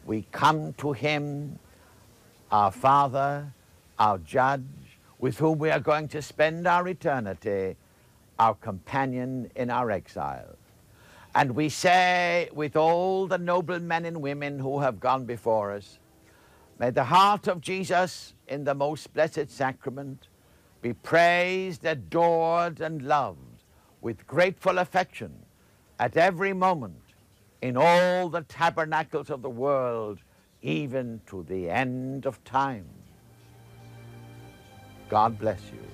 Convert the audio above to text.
we come to him, our Father, our Judge, with whom we are going to spend our eternity, our companion in our exile. And we say with all the noble men and women who have gone before us, may the heart of Jesus in the most blessed sacrament be praised, adored, and loved with grateful affection at every moment in all the tabernacles of the world, even to the end of time. God bless you.